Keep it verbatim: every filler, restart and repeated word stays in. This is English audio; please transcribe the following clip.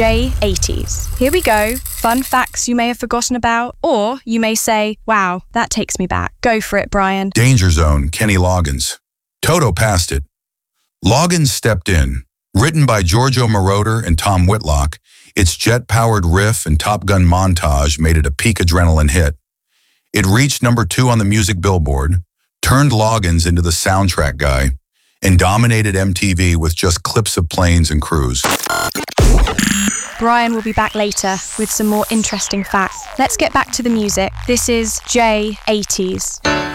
J eighties. Here we go. Fun facts you may have forgotten about, or you may say, wow, that takes me back. Go for it, Brian. Danger Zone, Kenny Loggins. Toto passed it. Loggins stepped in. Written by Giorgio Moroder and Tom Whitlock, its jet-powered riff and Top Gun montage made it a peak adrenaline hit. It reached number two on the music Billboard, turned Loggins into the soundtrack guy, and dominated M T V with just clips of planes and crews. Brian will be back later with some more interesting facts. Let's get back to the music. This is J eighties.